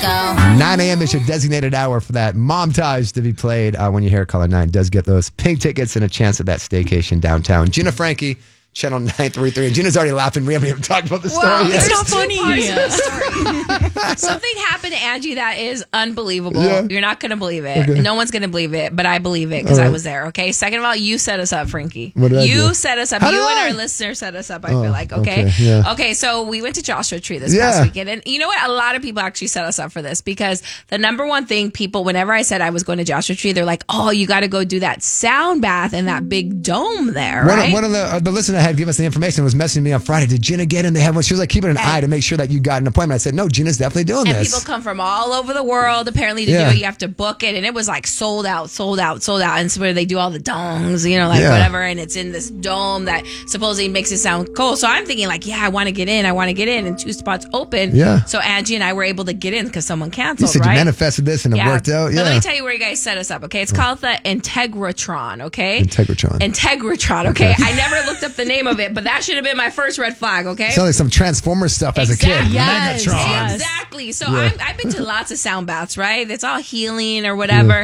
go. 9 a.m. is your designated hour for that montage to be played when your hair color 9 does get those pink tickets and a chance at that staycation downtown. Gina Frankie, Channel 933. And Gina's already laughing. We haven't even talked about the story yet. It's not funny. Something happened to Angie that is unbelievable. Yeah. You're not going to believe it. Okay. No one's going to believe it, but I believe it because I was there, okay? Second of all, you set us up, Frankie. What did I do? You set us up. How You did and I? our listeners set us up, I feel like, okay? okay, yeah. Okay, so we went to Joshua Tree this Yeah. past weekend. And you know what? A lot of people actually set us up for this because the number one thing people, whenever I said I was going to Joshua Tree, they're like, oh, you got to go do that sound bath in that big dome there, right? One of the listener had given us the information, was messaging me on Friday. Did Gina get in? They have one. She was like keeping an eye to make sure that you got an appointment. I said, no, Gina's definitely doing And this. people come from all over the world apparently to do it. You have to book it. And it was like sold out. And it's where they do all the dongs, whatever. And it's in this dome that supposedly makes it sound cool. So I'm thinking like, I want to get in. And 2 spots open. Yeah. So Angie and I were able to get in because someone You canceled, said right? you manifested this and it worked out. But Yeah. let me tell you where you guys set us up, okay? It's called the Integratron, okay? Integratron. Okay? I never looked up the name of it, but that should have been my first red flag, okay? Sounds like some Transformers stuff as a kid. Yes. Megatron. Yes. Exactly. So I've been to lots of sound baths, right? It's all healing or whatever.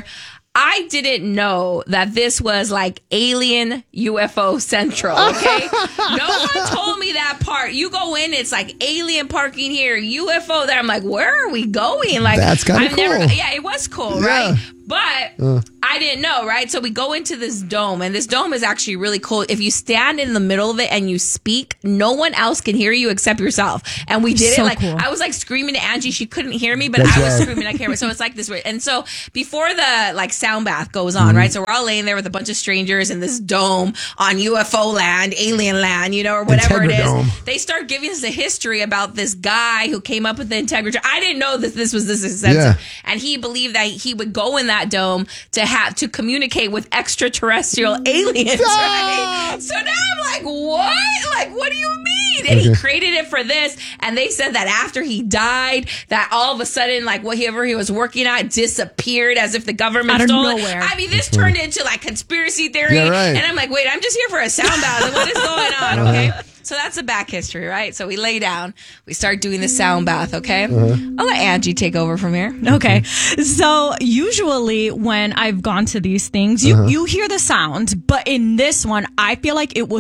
I didn't know that this was like alien UFO central, okay? No one told me that part. You go in, it's like alien parking here, UFO there. I'm like, where are we going? Like, That's kinda cool. It was cool, Yeah. right? But I didn't know, right? So we go into this dome, and this dome is actually really cool. If you stand in the middle of it and you speak, no one else can hear you except yourself. And we did So it like cool. I was like screaming to Angie. She couldn't hear me, but That's I was right. screaming. I can't remember. So it's like this weird. And so before the like sound bath goes on, right? So we're all laying there with a bunch of strangers in this dome on UFO land, alien land, or whatever it Integradome. is. They start giving us a history about this guy who came up with the Integratron. I didn't know that this was this extensive. And he believed that he would go in that dome to communicate with extraterrestrial aliens, right? So now I'm like, what? Like, what do you mean? And he created it for this. And they said that after he died, that all of a sudden, like whatever he was working at disappeared as if the government Out of stole nowhere. it. I mean, this turned into like conspiracy theory. Yeah, right. And I'm like, wait, I'm just here for a sound bath. Like, what is going on? Okay. So that's the back history, right? So we lay down, we start doing the sound bath, okay? I'll let Angie take over from here. Okay. So usually when I've gone to these things, you hear the sound, but in this one, I feel like it was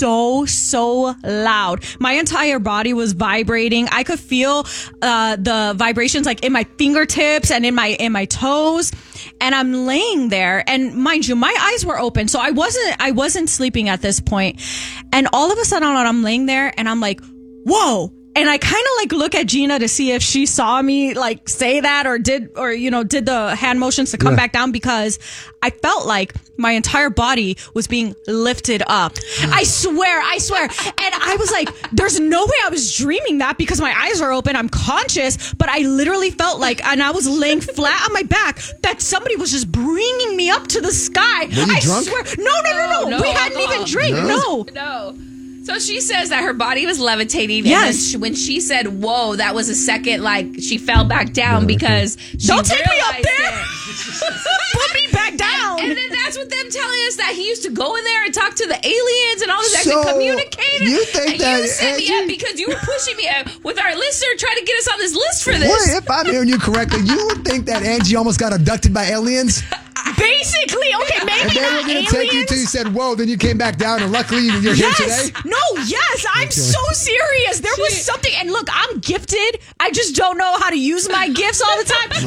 so loud. My entire body was vibrating. I could feel the vibrations like in my fingertips and in my toes. And I'm laying there, and mind you, my eyes were open, so I wasn't sleeping at this point. And all of a sudden, I'm laying there, and I'm like, whoa. And I kind of like look at Gina to see if she saw me like say that or did the hand motions to come back down, because I felt like my entire body was being lifted up. I swear. And I was like, there's no way I was dreaming that, because my eyes are open. I'm conscious, but I literally felt like, and I was laying flat on my back, that somebody was just bringing me up to the sky. Were you I drunk? swear. No. We hadn't even drank. No. No. So she says that her body was levitating. Yes. And when she said, whoa, that was a second, like, she fell back down because she Don't take me up realized there. it. Put me back down. And then that's what them telling us, that he used to go in there and talk to the aliens and all this So, and communicate. you think and that you set me Angie- up because you were pushing me with our listener trying to get us on this list for this. Boy, if I'm hearing you correctly, you would think that Angie almost got abducted by aliens? Basically, okay, And maybe they were not going aliens. to take you till you said, whoa, then you came back down, and luckily you're here Yes. today? No, yes, I'm so serious. There was something, and look, I'm gifted. I just don't know how to use my gifts all the time.